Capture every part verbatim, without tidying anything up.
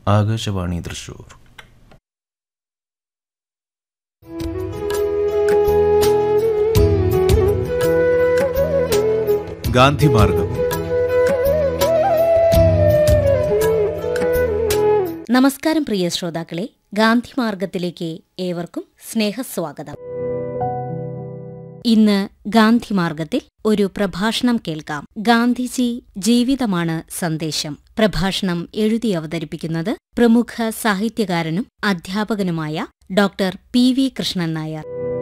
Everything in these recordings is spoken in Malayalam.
ആകാശവാണി തൃശൂർ. ഗാന്ധിമാർഗം. നമസ്കാരം പ്രിയ ശ്രോതാക്കളെ, ഗാന്ധിമാർഗത്തിലേക്ക് ഏവർക്കും സ്നേഹസ്വാഗതം. ഇന്ന് ഗാന്ധിമാർഗത്തിൽ ഒരു പ്രഭാഷണം കേൾക്കാം. ഗാന്ധിജി ജീവിതമാണ് സന്ദേശം. പ്രഭാഷണം എഴുതി അവതരിപ്പിക്കുന്നത് പ്രമുഖ സാഹിത്യകാരനും അധ്യാപകനുമായ doctor P V Krishnan Nair.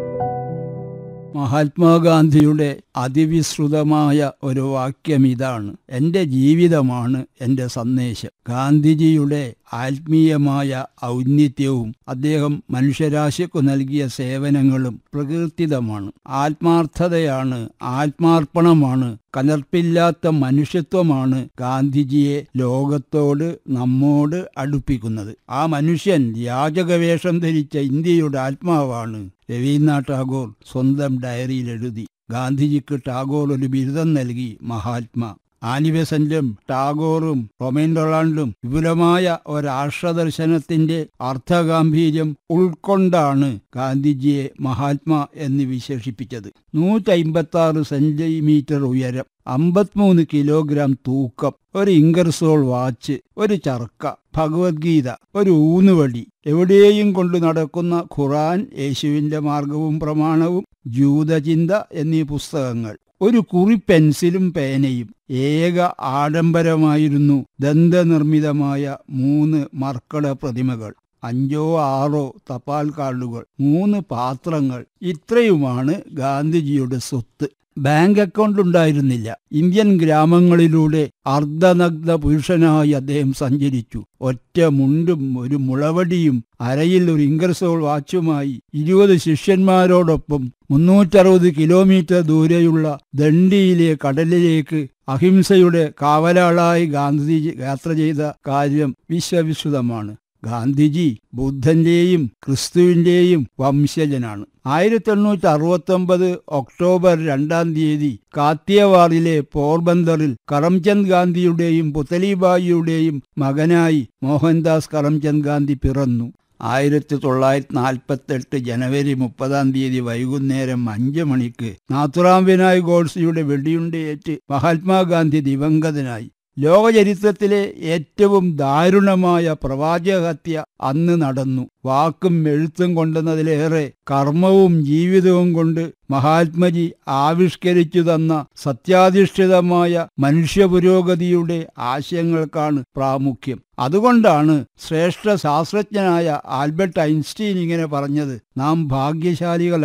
മഹാത്മാഗാന്ധിയുടെ അതിവിശ്രുതമായ ഒരു വാക്യം ഇതാണ്: എൻ്റെ ജീവിതമാണ് എൻ്റെ സന്ദേശം. ഗാന്ധിജിയുടെ ആത്മീയമായ ഔന്നിത്യവും അദ്ദേഹം മനുഷ്യരാശിക്കു നൽകിയ സേവനങ്ങളും പ്രകീർത്തിതമാണ്. ആത്മാർത്ഥതയാണ്, ആത്മാർപ്പണമാണ്, കലർപ്പില്ലാത്ത മനുഷ്യത്വമാണ് ഗാന്ധിജിയെ ലോകത്തോട് നമ്മോട് അടുപ്പിക്കുന്നത്. ആ മനുഷ്യൻ യാചകവേഷം ധരിച്ച ഇന്ത്യയുടെ ആത്മാവാണ്. രവീന്ദ്രനാഥ് ടാഗോർ സ്വന്തം ഡയറിയിൽ എഴുതി. ഗാന്ധിജിക്ക് ടാഗോർ ഒരു ബിരുദം നൽകി, മഹാത്മാ. ആനി ബെസന്റും ടാഗോറും റൊമൈൻ റൊളാണ്ടും വിപുലമായ ഒരാർഷദർശനത്തിന്റെ അർത്ഥഗാംഭീര്യം ഉൾക്കൊണ്ടാണ് ഗാന്ധിജിയെ മഹാത്മാ എന്ന് വിശേഷിപ്പിച്ചത്. നൂറ്റി അമ്പത്തി ആറ് സെന്റിമീറ്റർ ഉയരം, അമ്പത്തിമൂന്ന് കിലോഗ്രാം തൂക്കം, ഒരു ഇംഗർസോൾ വാച്ച്, ഒരു ചർക്ക, ഭഗവത്ഗീത, ഒരു ഊന്നുവടി, എവിടെയും കൊണ്ടു നടക്കുന്ന ഖുറാൻ, യേശുവിന്റെ മാർഗവും പ്രമാണവും, ജൂതചിന്ത എന്നീ പുസ്തകങ്ങൾ, ഒരു കുറി പെൻസിലും പേനയും. ഏക ആഡംബരമായിരുന്നു ദന്തനിർമ്മിതമായ മൂന്ന് മർക്കട പ്രതിമകൾ, അഞ്ചോ ആറോ തപാൽ കാർഡുകൾ, മൂന്ന് പാത്രങ്ങൾ. ഇത്രയുമാണ് ഗാന്ധിജിയുടെ സ്വത്ത്. ബാങ്ക് അക്കൗണ്ട് ഉണ്ടായിരുന്നില്ല. ഇന്ത്യൻ ഗ്രാമങ്ങളിലൂടെ അർദ്ധനഗ്ന പുരുഷനായി അദ്ദേഹം സഞ്ചരിച്ചു. ഒറ്റ മുണ്ടും ഒരു മുളവടിയും അരയിൽ ഒരു ഇംഗർസോൾ വാച്ചുമായി ഇരുപത് ശിഷ്യന്മാരോടൊപ്പം മുന്നൂറ്ററുപത് കിലോമീറ്റർ ദൂരെയുള്ള ദണ്ഡിയിലെ കടലിലേക്ക് അഹിംസയുടെ കാവലാളായി ഗാന്ധിജി യാത്ര ചെയ്ത കാര്യം വിശ്വവിശ്രുതമാണ്. ഗാന്ധിജി ബുദ്ധന്റെയും ക്രിസ്തുവിന്റെയും വംശജനാണ്. ആയിരത്തി എണ്ണൂറ്റി അറുപത്തി ഒമ്പത് ഒക്ടോബർ രണ്ടാം തീയതി കാത്തിയവാറിലെ പോർബന്തറിൽ കറംചന്ദ് ഗാന്ധിയുടെയും പുതലിബായിയുടെയും മകനായി മോഹൻദാസ് കറംചന്ദ് ഗാന്ധി പിറന്നു. ആയിരത്തി തൊള്ളായിരത്തി നാൽപ്പത്തി എട്ട് ജനുവരി മുപ്പതാം തീയതി വൈകുന്നേരം അഞ്ച് മണിക്ക് നാഥുറാം വിനായക് ഗോഡ്സെയുടെ വെടിയുണ്ടയേറ്റ് മഹാത്മാഗാന്ധി ദിവംഗതനായി. ലോകചരിത്രത്തിലെ ഏറ്റവും ദാരുണമായ പ്രവാചകഹത്യ അന്ന് നടന്നു. വാക്കും എഴുത്തും കൊണ്ടെന്നതിലേറെ കർമ്മവും ജീവിതവും കൊണ്ട് മഹാത്മജി ആവിഷ്കരിച്ചു തന്ന സത്യാധിഷ്ഠിതമായ മനുഷ്യ പുരോഗതിയുടെ ആശയങ്ങൾക്കാണ് പ്രാമുഖ്യം. അതുകൊണ്ടാണ് ശ്രേഷ്ഠ ശാസ്ത്രജ്ഞനായ ആൽബർട്ട് ഐൻസ്റ്റീൻ ഇങ്ങനെ പറഞ്ഞത്: നാം ഭാഗ്യശാലികൾ